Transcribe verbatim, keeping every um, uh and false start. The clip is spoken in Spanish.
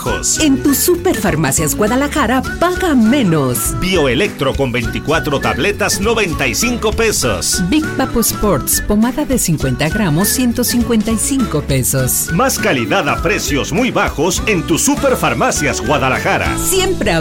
bajos. En tu Superfarmacias Guadalajara, paga menos. Bioelectro con veinticuatro tabletas, noventa y cinco pesos. Big Papo Sports, pomada de cincuenta gramos, ciento cincuenta y cinco pesos. Más calidad a precios muy bajos en tu Superfarmacias Guadalajara. Siempre